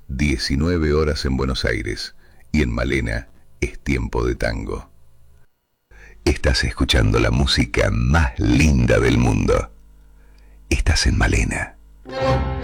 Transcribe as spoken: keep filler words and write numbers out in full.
diecinueve horas en Buenos Aires y en Malena es tiempo de tango. Estás escuchando la música más linda del mundo. Estás en Malena.